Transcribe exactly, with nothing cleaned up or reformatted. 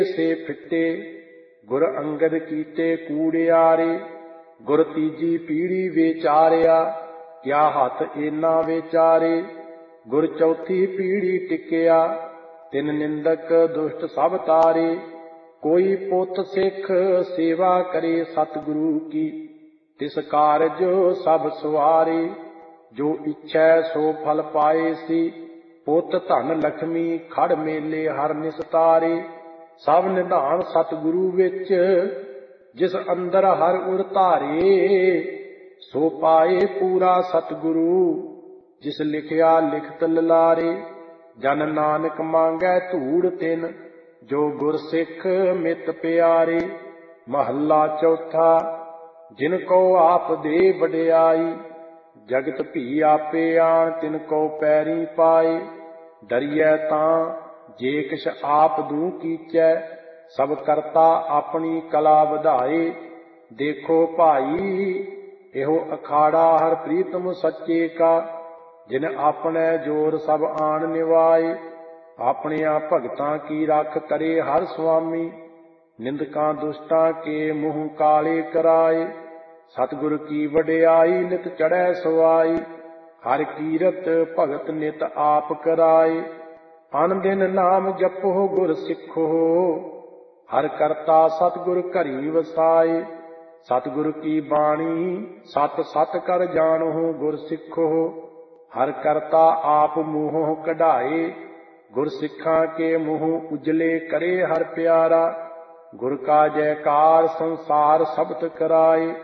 ਸੇ ਫਿੱਟੇ, ਗੁਰ ਅੰਗਦ ਕੀਤੇ ਕੂੜਿਆਰੇ। ਗੁਰ ਤੀਜੀ ਪੀੜੀ ਵਿਚਾਰਿਆ, ਕਿਆ ਹੱਥ ਏਨਾ ਵਿਚਾਰੇ। ਗੁਰ ਚੌਥੀ ਪੀੜੀ ਟਿਕਿਆ, ਤਿਨ ਨਿੰਦਕ ਦੁਸ਼ਟ ਸਭ ਤਾਰੇ। ਕੋਈ ਪੁੱਤ ਸਿੱਖ ਸੇਵਾ ਕਰੇ ਸਤਿਗੁਰੂ ਕੀ, ਤਿਸ ਕਾਰਜ ਸਭ ਸਵਾਰੇ। ਜੋ ਇੱਛੈ ਸੋ ਫਲ ਪਾਏ ਸੀ, ਪੁੱਤ ਧਨ ਲਖਮੀ ਖੜ ਮੇਲੇ ਹਰ ਨਿਸਤਾਰੇ। ਸਭ ਨਿਧਾਨ ਸਤਿਗੁਰੂ ਵਿੱਚ, ਜਿਸ ਅੰਦਰ ਹਰ ਉਰ ਧਾਰੇ। ਸੋ ਪਾਏ ਪੂਰਾ ਸਤਿਗੁਰੂ, ਜਿਸ ਲਿਖਿਆ ਲਿਖਤ ਲਲਾਰੇ। ਜਨ ਨਾਨਕ ਮੰਗੈ ਧੂੜ ਤਿਨ, ਜੋ ਗੁਰ ਸਿੱਖ ਮਿਤ ਪਿਆਰੇ। ਮਹੱਲਾ ਚੌਥਾ। ਜਿਨ ਕੋ ਆਪ ਦੇ ਵਡਿਆਈ, ਜਗਤ ਭੀ ਆਪੇ ਆਣ ਤਿਨ ਕੋ ਪੈਰੀ ਪਾਏ। ਡਰੀਐ ਤਾਂ ਜੇ ਕਿਛ ਆਪ ਦੂ ਕੀਚੈ, ਸਭ ਕਰਤਾ ਆਪਣੀ ਕਲਾ ਵਧਾਏ। ਦੇਖੋ ਭਾਈ ਇਹੋ ਅਖਾੜਾ ਹਰ ਪ੍ਰੀਤਮ ਸੱਚੇ ਕਾ, ਜਿਨ ਆਪਣੇ ਜੋਰ ਸਭ ਆਣ ਨਿਵਾਏ। ਆਪਣਿਆਂ ਭਗਤਾਂ ਕੀ ਰੱਖ ਕਰੇ ਹਰ ਸੁਆਮੀ, ਨਿੰਦਕਾਂ ਦੁਸ਼ਟਾਂ ਕੇ ਮੂੰਹ ਕਾਲੇ ਕਰਾਏ। ਸਤਿਗੁਰ ਕੀ ਵਡਿਆਈ ਨਿਤ ਚੜ੍ਹੈ ਸਵਾਈ, ਹਰ ਕੀਰਤ ਭਗਤ ਨਿਤ ਆਪ ਕਰਾਏ। ਅਨ ਦਿਨ ਨਾਮ ਜਪੋ ਗੁਰ ਸਿੱਖੋ, ਹਰ ਕਰਤਾ ਸਤਿਗੁਰ ਘਰੀ ਵਸਾਏ। ਸਤਿਗੁਰ ਕੀ ਬਾਣੀ ਸਤ ਸਤ ਕਰ ਜਾਣੋ ਗੁਰ ਸਿੱਖੋ, ਹਰ ਕਰਤਾ ਆਪ ਮੂੰਹੋਂ ਕਢਾਏ। ਗੁਰ ਸਿੱਖਾਂ ਕੇ ਮੂੰਹ ਉਜਲੇ ਕਰੇ ਹਰ ਪਿਆਰਾ, ਗੁਰ ਕਾ ਜੈਕਾਰ ਸੰਸਾਰ ਸਬਤ ਕਰਾਏ।